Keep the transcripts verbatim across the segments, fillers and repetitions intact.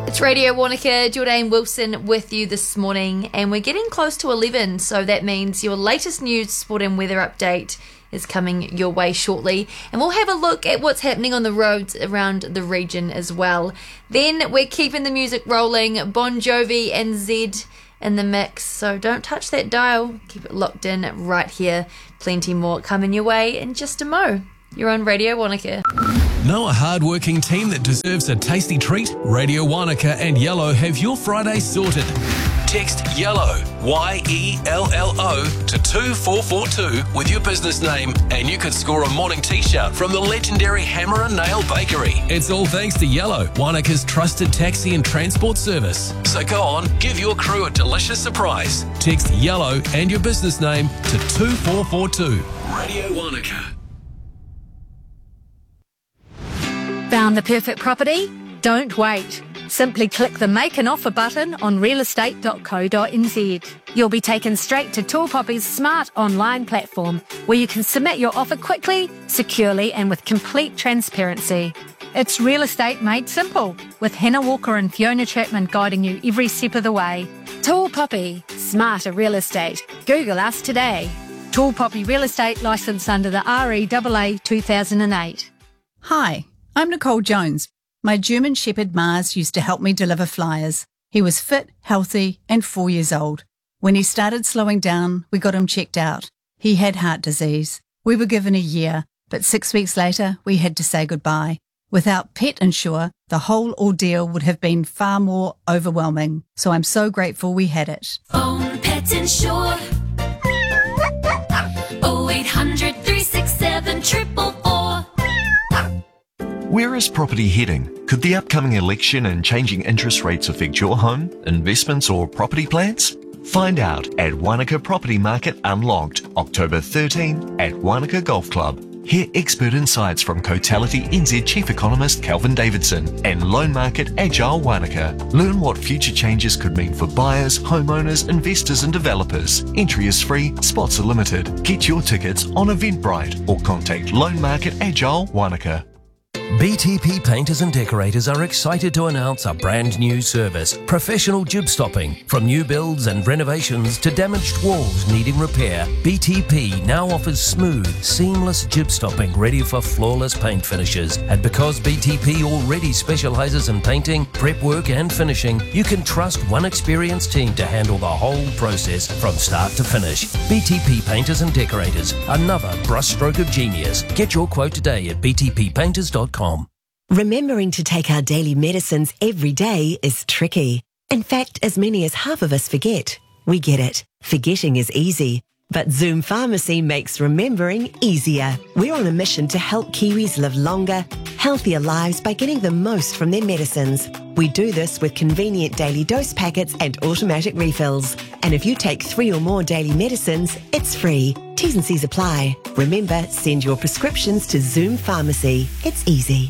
It's Radio Wanaka, Jordan Wilson with you this morning, and we're getting close to eleven, so that means your latest news, sport and weather update is coming your way shortly, and we'll have a look at what's happening on the roads around the region as well. Then we're keeping the music rolling, Bon Jovi and Zed in the mix, so don't touch that dial, keep it locked in right here. Plenty more coming your way in just a mo. You're on Radio Wanaka. Know a hard-working team that deserves a tasty treat? Radio Wanaka and Yellow have your Friday sorted. Text YELLOW, Y E L L O, to two four four two with your business name and you could score a morning t-shirt from the legendary Hammer and Nail Bakery. It's all thanks to Yellow, Wanaka's trusted taxi and transport service. So go on, give your crew a delicious surprise. Text YELLOW and your business name to two four four two. Radio Wanaka. Found the perfect property? Don't wait. Simply click the Make an Offer button on real estate dot co dot n z. You'll be taken straight to Tall Poppy's smart online platform where you can submit your offer quickly, securely and with complete transparency. It's real estate made simple, with Hannah Walker and Fiona Chapman guiding you every step of the way. Tall Poppy, smarter real estate. Google us today. Tall Poppy Real Estate, licensed under the R E A A two thousand eight. Hi, I'm Nicole Jones. My German Shepherd Mars used to help me deliver flyers. He was fit, healthy and four years old. When he started slowing down, we got him checked out. He had heart disease. We were given a year, but six weeks later we had to say goodbye. Without Pet Insure, the whole ordeal would have been far more overwhelming. So I'm so grateful we had it. Phone Pet Insure. oh eight hundred, three six seven, four four four. Where is property heading? Could the upcoming election and changing interest rates affect your home, investments or property plans? Find out at Wanaka Property Market Unlocked, October thirteenth at Wanaka Golf Club. Hear expert insights from Cotality N Z Chief Economist Calvin Davidson and Loan Market Agile Wanaka. Learn what future changes could mean for buyers, homeowners, investors and developers. Entry is free, spots are limited. Get your tickets on Eventbrite or contact Loan Market Agile Wanaka. B T P Painters and Decorators are excited to announce a brand new service, professional jib stopping. From new builds and renovations to damaged walls needing repair, B T P now offers smooth, seamless jib stopping ready for flawless paint finishes. And because B T P already specialises in painting, prep work and finishing, you can trust one experienced team to handle the whole process from start to finish. B T P Painters and Decorators, another brushstroke of genius. Get your quote today at b t p painters dot com. Remembering to take our daily medicines every day is tricky. In fact, as many as half of us forget. We get it. Forgetting is easy. But Zoom Pharmacy makes remembering easier. We're on a mission to help Kiwis live longer, healthier lives by getting the most from their medicines. We do this with convenient daily dose packets and automatic refills. And if you take three or more daily medicines, it's free. T's and C's apply. Remember, send your prescriptions to Zoom Pharmacy. It's easy.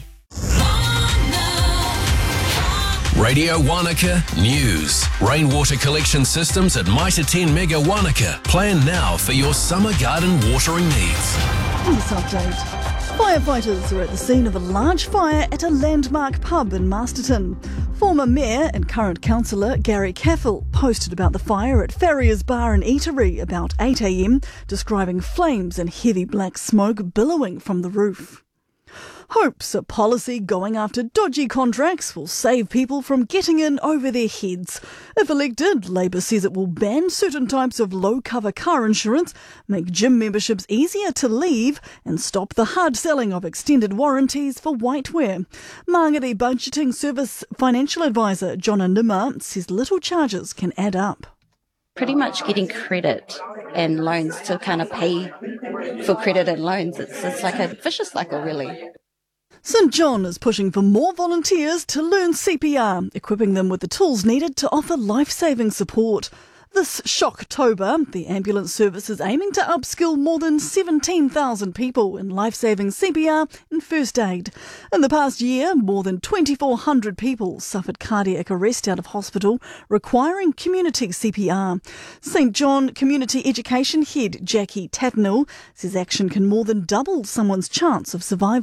Radio Wanaka News. Rainwater collection systems at Mitre ten Mega Wanaka. Plan now for your summer garden watering needs. In this update, firefighters are at the scene of a large fire at a landmark pub in Masterton. Former Mayor and current councillor Gary Caffell posted about the fire at Farrier's Bar and Eatery about eight a m, describing flames and heavy black smoke billowing from the roof. Hopes a policy going after dodgy contracts will save people from getting in over their heads. If elected, Labour says it will ban certain types of low-cover car insurance, make gym memberships easier to leave and stop the hard selling of extended warranties for whitewear. Māngere Budgeting Service Financial Advisor Jonna Nimmer says little charges can add up. Pretty much getting credit and loans to kind of pay for credit and loans. It's, it's like a vicious cycle, really. St John is pushing for more volunteers to learn C P R, equipping them with the tools needed to offer life-saving support. This Shocktober, the ambulance service is aiming to upskill more than seventeen thousand people in life-saving C P R and first aid. In the past year, more than twenty-four hundred people suffered cardiac arrest out of hospital, requiring community C P R. St John Community Education Head Jackie Tatnell says action can more than double someone's chance of survival.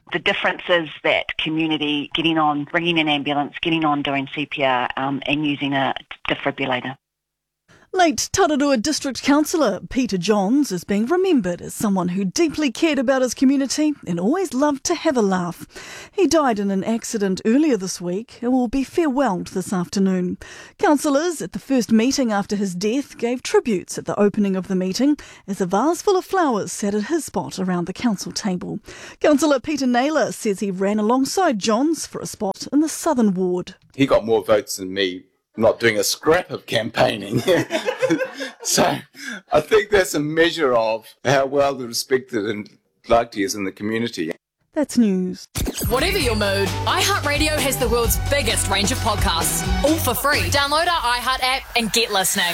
The difference is that community getting on, bringing an ambulance, getting on doing C P R um, and using a defibrillator. Late Tararua District Councillor Peter Johns is being remembered as someone who deeply cared about his community and always loved to have a laugh. He died in an accident earlier this week and will be farewelled this afternoon. Councillors at the first meeting after his death gave tributes at the opening of the meeting as a vase full of flowers sat at his spot around the council table. Councillor Peter Naylor says he ran alongside Johns for a spot in the Southern Ward. He got more votes than me, not doing a scrap of campaigning. So I think that's a measure of how well respected and liked he is in the community. That's news. Whatever your mood, iHeartRadio has the world's biggest range of podcasts, all for free. Download our iHeart app and get listening.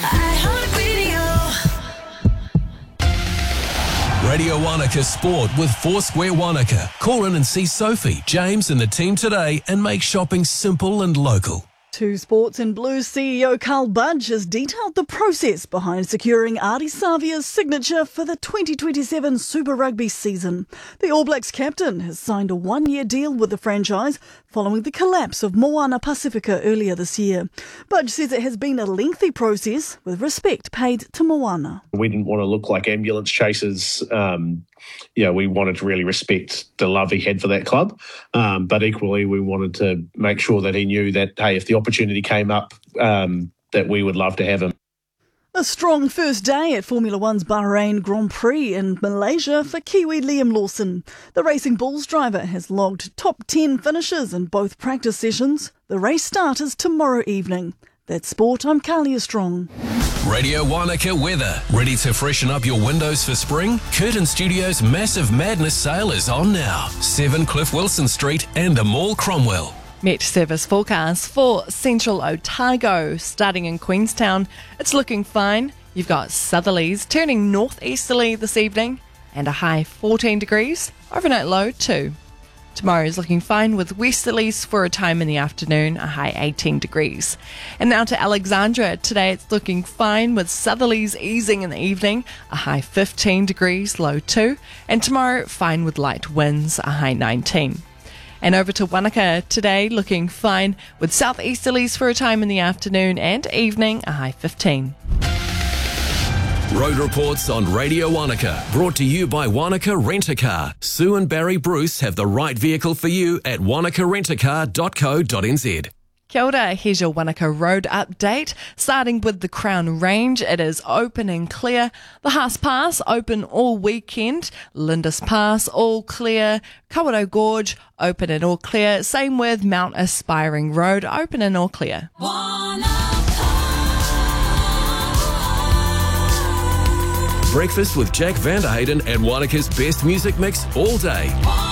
Radio Wanaka Sport with Foursquare Wanaka. Call in and see Sophie, James and the team today and make shopping simple and local. Two Sports and Blues C E O Carl Budge has detailed the process behind securing Ardie Savia's signature for the twenty twenty-seven Super Rugby season. The All Blacks captain has signed a one-year deal with the franchise following the collapse of Moana Pacifica earlier this year. Budge says it has been a lengthy process with respect paid to Moana. We didn't want to look like ambulance chasers. Um, yeah, we wanted to really respect the love he had for that club, um, but equally we wanted to make sure that he knew that, hey, if the opportunity came up, um, that we would love to have him. A strong first day at Formula One's Bahrain Grand Prix in Malaysia for Kiwi Liam Lawson. The Racing Bulls driver has logged top ten finishes in both practice sessions. The race start is tomorrow evening. That's sport. I'm Carlia Strong. Radio Wanaka weather. Ready to freshen up your windows for spring? Curtin Studios' Massive Madness sale is on now. seven Cliff Wilson Street and the Mall Cromwell. Met service forecast for Central Otago. Starting in Queenstown, it's looking fine. You've got southerlies turning northeasterly this evening and a high fourteen degrees. Overnight low two. Tomorrow is looking fine with westerlies for a time in the afternoon, a high eighteen degrees. And now to Alexandra. Today it's looking fine with southerlies easing in the evening, a high fifteen degrees, low two. And tomorrow, fine with light winds, a high nineteen. And over to Wanaka today, looking fine with southeasterlies for a time in the afternoon and evening, a high fifteen. Road reports on Radio Wanaka, brought to you by Wanaka Rent-A-Car. Sue and Barry Bruce have the right vehicle for you at wanaka rent a car dot co dot n z. Kia ora, here's your Wanaka Road update. Starting with the Crown Range, it is open and clear. The Haas Pass, open all weekend. Lindis Pass, all clear. Kawarau Gorge, open and all clear. Same with Mount Aspiring Road, open and all clear. Breakfast with Jack Vanderhayden and Wanaka's best music mix all day.